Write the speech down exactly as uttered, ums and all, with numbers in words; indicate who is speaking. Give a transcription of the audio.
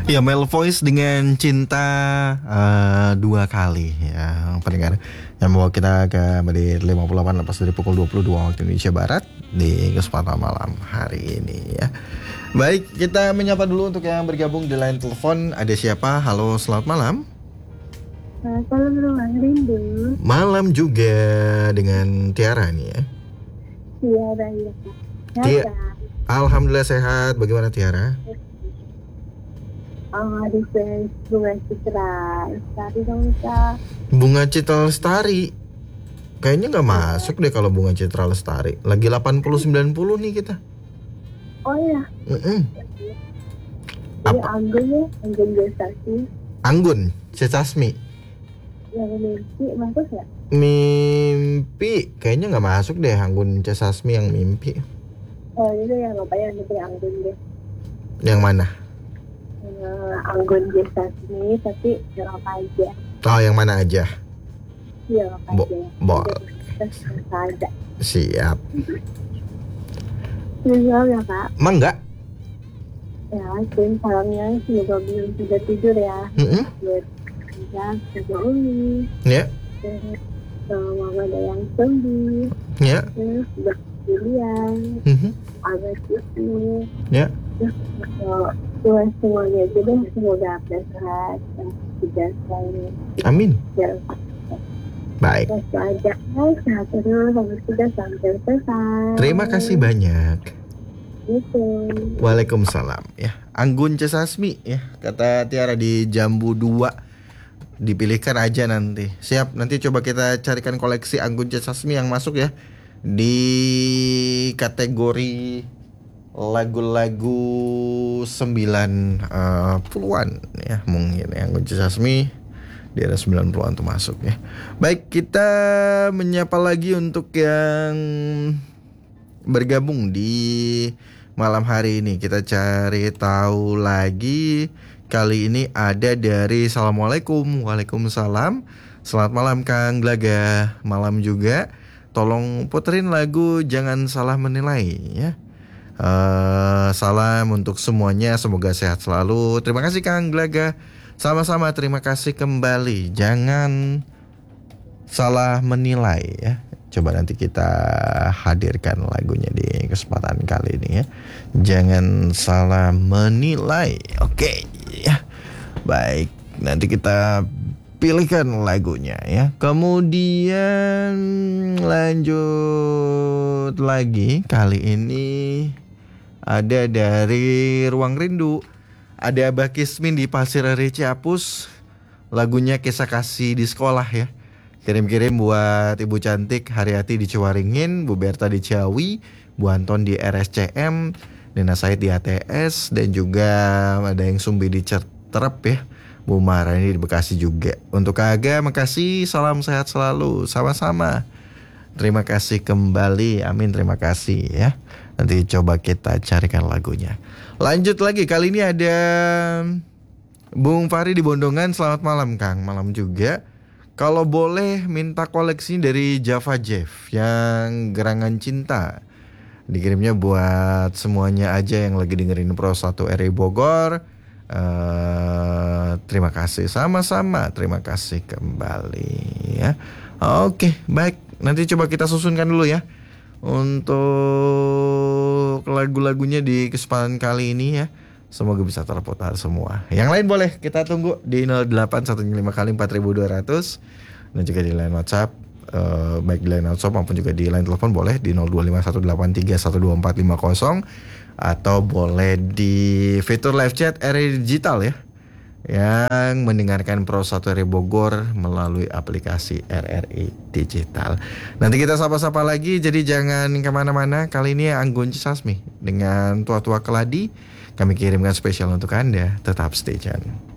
Speaker 1: Ya, Male Voice dengan Cinta uh, dua kali ya pendengar yang membawa kita ke menit lima puluh delapan lepas dari pukul dua puluh dua waktu Indonesia Barat di kesempatan malam hari ini ya. Baik, kita menyapa dulu untuk yang bergabung di line telepon. Ada siapa? Halo, selamat malam.
Speaker 2: Selamat malam, Ruang Rindu.
Speaker 1: Malam juga dengan Tiara nih ya.
Speaker 2: Tiara ya Kak.
Speaker 1: Tia- Alhamdulillah sehat. Bagaimana Tiara?
Speaker 2: Oh, di fans Bunga Citra Lestari dong Kak.
Speaker 1: Bunga Citra Lestari kayaknya nggak masuk deh kalau Bunga Citra Lestari. Lagi delapan puluh sembilan puluh nih kita.
Speaker 2: Oh iya.
Speaker 1: Mm-mm.
Speaker 2: Jadi
Speaker 1: Apa?
Speaker 2: Anggun ya, Anggun Gesasmi.
Speaker 1: Anggun Cesasmi.
Speaker 2: Yang mimpi masuk nggak?
Speaker 1: Mimpi kayaknya nggak masuk deh. Anggun Cesasmi yang mimpi.
Speaker 2: Oh itu yang apa ya, nanti Anggun deh.
Speaker 1: Yang mana?
Speaker 2: Uh, Anggun Gesasmi, tapi yang apa aja?
Speaker 1: Oh, yang mana aja?
Speaker 2: Yang apa
Speaker 1: Bo-
Speaker 2: aja?
Speaker 1: boleh.
Speaker 2: Terus ada.
Speaker 1: Siap.
Speaker 2: Terus ya Kak.
Speaker 1: Mangga?
Speaker 2: Ya, kirim salamnya, semoga belum sudah tidur ya.
Speaker 1: Mm-mm.
Speaker 2: Buat Anda, Jaga Umi.
Speaker 1: Ya,
Speaker 2: Terus uh, Mama Dayang Sembi.
Speaker 1: ya.
Speaker 2: Terus buat Julian.
Speaker 1: Mhm.
Speaker 2: Abah Cici.
Speaker 1: Ya.
Speaker 2: Terus uh, buat semuanya aja deh, semoga sehat dan tidak selalu
Speaker 1: Amin.
Speaker 2: jalan.
Speaker 1: Baik.
Speaker 2: Terus aja, sehat terus, sampai sudah sampai selesai.
Speaker 1: Terima kasih banyak.
Speaker 2: Gitu.
Speaker 1: Waalaikumsalam ya. Anggun Cesasmi ya, kata Tiara di Jambu dua. Dipilihkan aja nanti. Siap, nanti coba kita carikan koleksi Anggun Cesasmi yang masuk ya di kategori lagu-lagu sembilan puluhan ya, mungkin ya. Anggun Cesasmi di era sembilan puluhan tuh masuk ya. Baik, kita menyapa lagi untuk yang bergabung di malam hari ini. Kita cari tahu lagi. Kali ini ada dari Assalamualaikum. Waalaikumsalam. Selamat malam Kang Glaga. Malam juga. Tolong puterin lagu Jangan Salah Menilai ya. Uh, salam untuk semuanya. Semoga sehat selalu. Terima kasih Kang Glaga. Sama-sama, terima kasih kembali. Jangan salah menilai ya. Coba nanti kita hadirkan lagunya di kesempatan kali ini ya. Jangan salah menilai. Oke ya. Baik, nanti kita pilihkan lagunya ya. Kemudian lanjut lagi. Kali ini ada dari Ruang Rindu. Ada Abah Kismin di Pasir Ri Ciapus. Lagunya Kisah Kasih di Sekolah ya. Kirim-kirim buat Ibu Cantik Haryati di Ciwaringin, Bu Berta di Ciawi, Bu Anton di R S C M, Nina Said di A T S, dan juga ada yang Sumbi di Certerep ya, Bu Marani di Bekasi juga. Untuk Kak Aga, makasih, salam sehat selalu, sama-sama. Terima kasih kembali, amin, terima kasih ya. Nanti coba kita carikan lagunya. Lanjut lagi, kali ini ada Bung Fahri di Bondongan. Selamat malam Kang, malam juga. Kalau boleh minta koleksi dari Java Jeff yang Gerangan Cinta. Dikirimnya buat semuanya aja yang lagi dengerin Pro satu R I Bogor. uh, Terima kasih, sama-sama. Terima kasih kembali ya. Oke, baik. Nanti coba kita susunkan dulu ya untuk lagu-lagunya di kesempatan kali ini ya. Semoga bisa terputar semua. Yang lain boleh kita tunggu di nol delapan satu lima kali empat ribu dua ratus. Dan juga di line WhatsApp, uh, baik di line WhatsApp maupun juga di line telepon boleh di nol dua lima satu delapan tiga satu dua empat lima nol. Atau boleh di fitur live chat R R I Digital ya, yang mendengarkan Pro satu R I Bogor melalui aplikasi R R I Digital. Nanti kita sapa-sapa lagi, jadi jangan kemana-mana. Kali ini Anggun Cesasmi dengan Tua-Tua Keladi kami kirimkan spesial untuk Anda. Tetap stay tune.